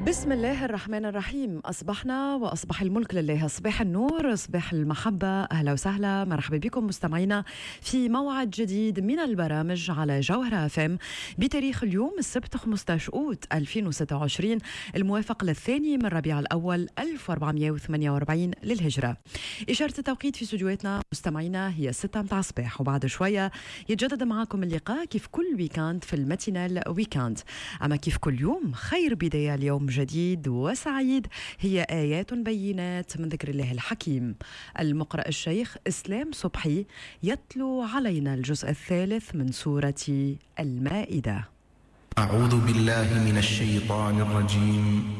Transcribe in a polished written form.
بسم الله الرحمن الرحيم. أصبحنا وأصبح الملك لله، صباح النور، صباح المحبة. أهلا وسهلا، مرحبا بكم مستمعينا في موعد جديد من البرامج على جوهرة FM بتاريخ اليوم السبت 15 أوت 2026 الموافق للثاني من ربيع الأول 1448 للهجرة. إشارة التوقيت في استديوهاتنا مستمعينا هي 6 متاع الصباح، وبعد شوية يتجدد معكم اللقاء كيف كل ويكاند في الماتينال ويكاند. أما كيف كل يوم خير بداية اليوم جديد وسعيد هي آيات بينات من ذكر الله الحكيم. المقرأ الشيخ إسلام صبحي يتلو علينا الجزء الثالث من سورة المائدة. أعوذ بالله من الشيطان الرجيم.